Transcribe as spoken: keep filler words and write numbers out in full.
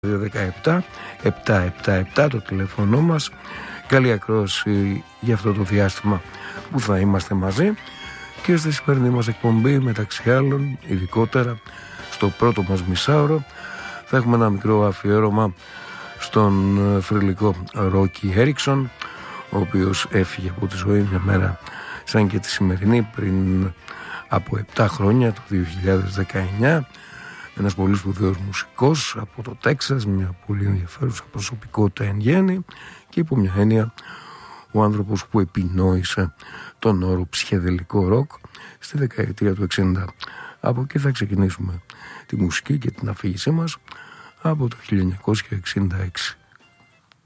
δύο δεκαεπτά επτακόσια εβδομήντα επτά το τηλέφωνο μας. Καλή ακρόαση για αυτό το διάστημα που θα είμαστε μαζί και στη σημερινή μας εκπομπή, μεταξύ άλλων, ειδικότερα στο πρώτο μας μισάωρο, θα έχουμε ένα μικρό αφιέρωμα στον θρυλικό Ρόκι Έριξον, ο οποίος έφυγε από τη ζωή μια μέρα σαν και τη σημερινή, πριν από επτά χρόνια, το δύο χιλιάδες δεκαεννιά. Ένας πολύ σπουδαίος μουσικός από το Τέξας, μια πολύ ενδιαφέρουσα προσωπικότητα εν γέννη και υπό μια έννοια ο άνθρωπος που επινόησε τον όρο ψυχεδελικό ροκ στη δεκαετία του εξήντα. Από εκεί θα ξεκινήσουμε τη μουσική και την αφήγησή μας από το χίλια εννιακόσια εξήντα έξι.